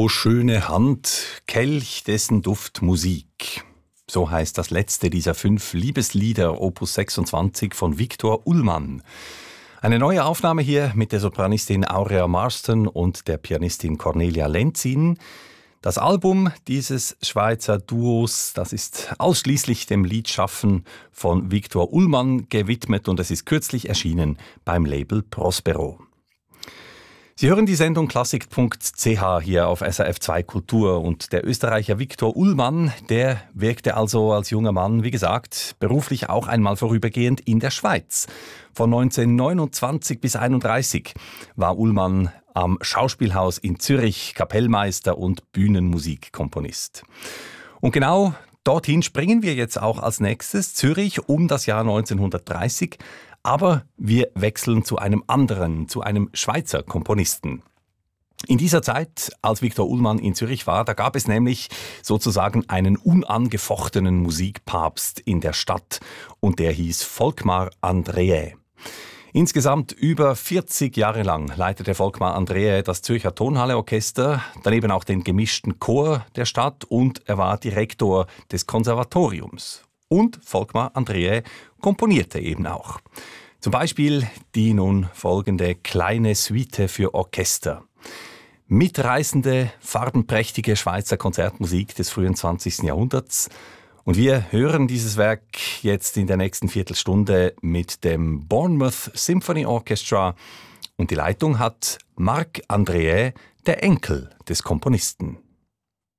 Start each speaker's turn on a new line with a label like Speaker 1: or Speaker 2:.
Speaker 1: O schöne Hand, Kelch, dessen Duft Musik. So heißt das letzte dieser 5 Liebeslieder Opus 26 von Viktor Ullmann. Eine neue Aufnahme hier mit der Sopranistin Aurea Marston und der Pianistin Cornelia Lenzin. Das Album dieses Schweizer Duos, das ist ausschließlich dem Liedschaffen von Viktor Ullmann gewidmet und es ist kürzlich erschienen beim Label Prospero. Sie hören die Sendung klassik.ch hier auf SRF 2 Kultur und der Österreicher Viktor Ullmann, der wirkte also als junger Mann, wie gesagt, beruflich auch einmal vorübergehend in der Schweiz. Von 1929 bis 1931 war Ullmann am Schauspielhaus in Zürich Kapellmeister und Bühnenmusikkomponist. Und genau dorthin springen wir jetzt auch als nächstes, Zürich um das Jahr 1930. Aber wir wechseln zu einem anderen, zu einem Schweizer Komponisten. In dieser Zeit, als Viktor Ullmann in Zürich war, da gab es nämlich sozusagen einen unangefochtenen Musikpapst in der Stadt und der hieß Volkmar Andreae. Insgesamt über 40 Jahre lang leitete Volkmar Andreae das Zürcher Tonhalle-Orchester, daneben auch den gemischten Chor der Stadt und er war Direktor des Konservatoriums. Und Volkmar Andreae komponierte eben auch. Zum Beispiel die nun folgende kleine Suite für Orchester. Mitreißende, farbenprächtige Schweizer Konzertmusik des frühen 20. Jahrhunderts. Und wir hören dieses Werk jetzt in der nächsten Viertelstunde mit dem Bournemouth Symphony Orchestra. Und die Leitung hat Marc Andreae, der Enkel des Komponisten.